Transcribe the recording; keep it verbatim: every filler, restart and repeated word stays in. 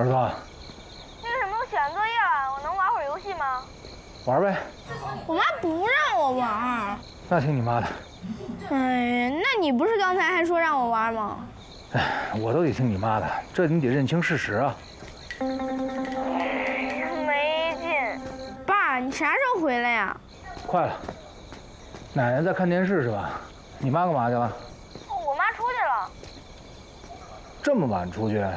儿子， 那个什么，我写完作业了，我能玩会儿游戏吗？ 玩呗。 我妈不让我玩。 那听你妈的。 哎，那你不是刚才还说让我玩吗？ 哎，我都得听你妈的，这你得认清事实啊。 没劲。爸，你啥时候回来呀？ 快了。奶奶在看电视是吧？你妈干嘛去了？ 我妈出去了。 这么晚出去？